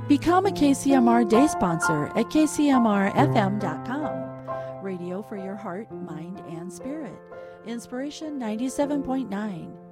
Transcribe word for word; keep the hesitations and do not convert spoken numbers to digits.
Become a K C M R Day sponsor at K C M R F M dot com. Radio for your heart, mind, and spirit. Inspiration ninety-seven point nine.